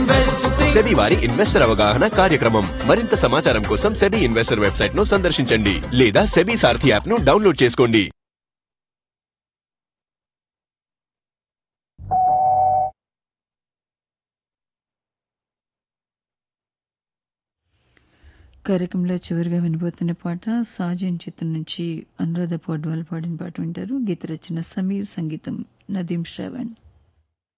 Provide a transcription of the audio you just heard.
SEBI వారి investor అవగాహన కార్యక్రమం. మరింత సమాచారం కోసం సెబీ ఇన్వెస్టర్ వెబ్సైట్ ను సందర్శించండి లేదా సెబీ సారథి యాప్ ను డౌన్లోడ్ చేసుకోండి. కార్యక్రమంలో చివరిగా వినబోతున్న పాట సాజన్ చిత్రం నుంచి అనురాధ పౌడ్వాల్ పాడిన పాట వింటారు. గీత రచన సమీర్, సంగీతం నదీం శ్రావణ్.